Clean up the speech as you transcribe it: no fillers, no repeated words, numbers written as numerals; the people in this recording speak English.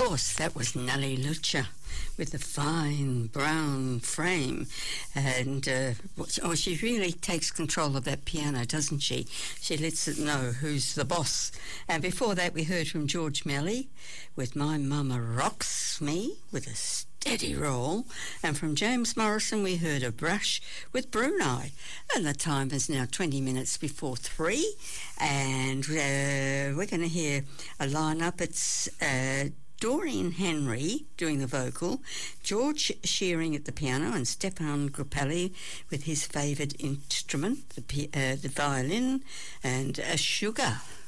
course, that was Nelly Lucha with the fine brown frame. And she really takes control of that piano, doesn't she? She lets it know who's the boss. And before that, we heard from George Melly with My Mama Rocks Me with a steady roll. And from James Morrison, we heard A Brush with Brunei. And the time is now 20 minutes before 3. And we're going to hear a lineup. It's Doreen Henry doing the vocal, George Shearing at the piano, and Stefan Grappelli with his favoured instrument, the violin, and Sugar